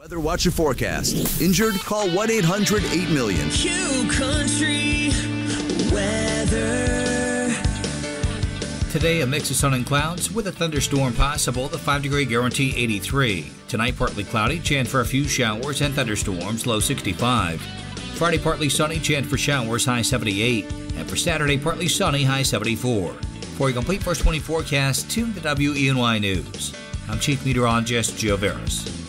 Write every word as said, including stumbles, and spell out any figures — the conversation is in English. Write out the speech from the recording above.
Weather Watch and Forecast. Injured? Call one eight hundred eight million. Q Country Weather. Today, a mix of sun and clouds with a thunderstorm possible. The five degree guarantee eighty-three. Tonight, partly cloudy, chance for a few showers and thunderstorms, low sixty-five. Friday, partly sunny, chance for showers, high seventy-eight. And for Saturday, partly sunny, high seventy-four. For a complete first twenty forecast, tune the W E N Y News. I'm Chief Meteorologist Joe Veras.